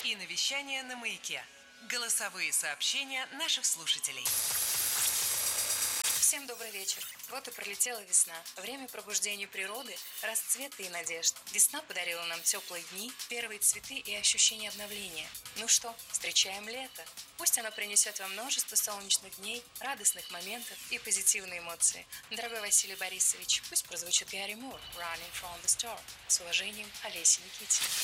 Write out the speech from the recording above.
и навещание на Маяке. Голосовые сообщения наших слушателей. Всем добрый вечер. Вот и пролетела весна. Время пробуждения природы, расцвета и надежд. Весна подарила нам теплые дни, первые цветы и ощущение обновления. Ну что, встречаем лето. Пусть оно принесет вам множество солнечных дней, радостных моментов и позитивные эмоции. Дорогой Василий Борисович, пусть прозвучит Гарри Мур «Running from the Storm». С уважением, Олеся Никитина.